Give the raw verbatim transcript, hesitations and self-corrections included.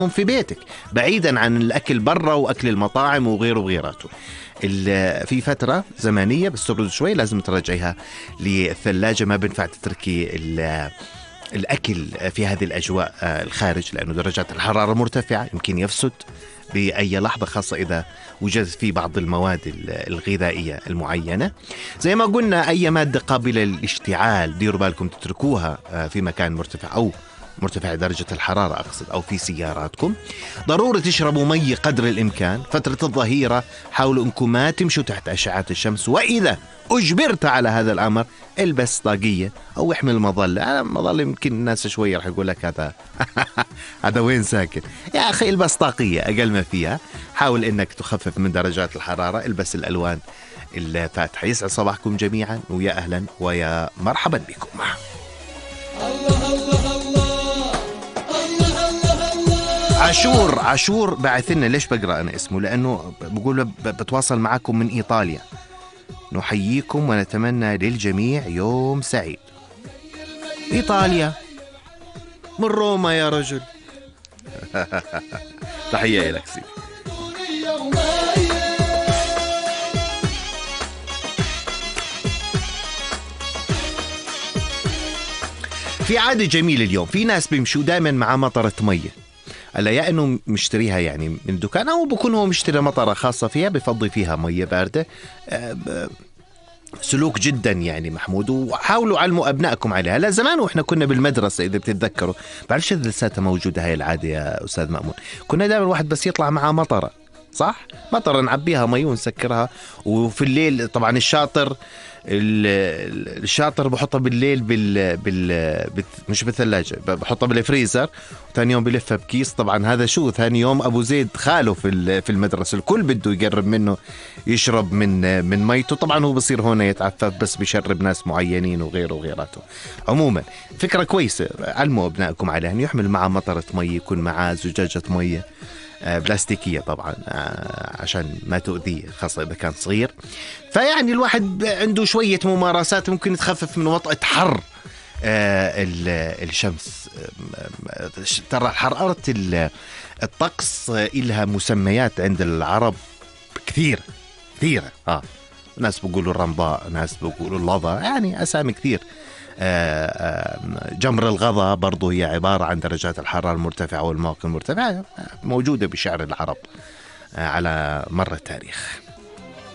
في بيتك بعيدا عن الأكل برا وأكل المطاعم وغيره وغيراته. في فترة زمانية بس تبرد شوي لازم ترجعيها للثلاجة، ما بنفع تتركي الأكل في هذه الأجواء الخارج، لأنه درجات الحرارة مرتفعة يمكن يفسد بأي لحظة، خاصة إذا وجدت فيه بعض المواد الغذائية المعينة. زي ما قلنا أي مادة قابلة للاشتعال ديروا بالكم تتركوها في مكان مرتفع أو مرتفع درجة الحرارة أقصد، أو في سياراتكم. ضروري تشربوا مي قدر الإمكان. فترة الظهيرة حاولوا أنكم ما تمشوا تحت أشعة الشمس، وإذا أجبرت على هذا الأمر البس طاقية أو احمل مظلة. أنا مظلة يمكن الناس شوية رح يقول لك هذا هذا وين ساكن يا أخي، البس طاقية أقل ما فيها. حاول إنك تخفف من درجات الحرارة، البس الألوان الفاتحة. يسعد صباحكم جميعا ويا أهلا ويا مرحبا بكم. عاشور عاشور بعث لنا. ليش بقرأ أنا اسمه؟ لأنه بقول بتواصل معكم من إيطاليا. نحييكم ونتمنى للجميع يوم سعيد. إيطاليا من روما يا رجل. تحية لك سيدي. في عادة جميلة اليوم، في ناس بيمشوا دائما مع مطرة مية. ألا يا إنه مشتريها يعني من دكان، أو بكون هو مشتري مطرة خاصة فيها بفضي فيها مية باردة. سلوك جدا يعني محمود، وحاولوا علموا أبنائكم عليها. لا زمان وإحنا كنا بالمدرسة إذا بتتذكروا، بعرفش إذا لساتها موجودة هاي العادة يا أستاذ مأمون، كنا دائما الواحد بس يطلع معها مطرة، صح؟ مطرة نعبيها مي ونسكرها. وفي الليل طبعا الشاطر الشاطر بحطها بالليل بال, بال... مش بالثلاجة، بحطها بالفريزر وثاني يوم بلفها بكيس. طبعا هذا شو ثاني يوم أبو زيد خاله في في المدرسة الكل بده يقرب منه يشرب من من ميته. طبعا هو بصير هنا يتعفف بس بيشرب ناس معينين وغيره وغيراته. عموما فكرة كويسة، علموا أبنائكم عليها، أن يحمل معه مطرة مية، يكون معه زجاجة مية بلاستيكية طبعا عشان ما تؤذيه، خاصة إذا كان صغير. فيعني الواحد عنده شوية ممارسات ممكن تخفف من وطأة حر الشمس. ترى حرارة الطقس إلها مسميات عند العرب كثير كثيرة. آه ناس بيقولوا الرمضاء، ناس بيقولوا اللظى، يعني أسامي كثير. جمر الغضا برضو هي عبارة عن درجات الحرارة المرتفعة والمواقع المرتفعة، موجودة بشعر العرب على مر التاريخ.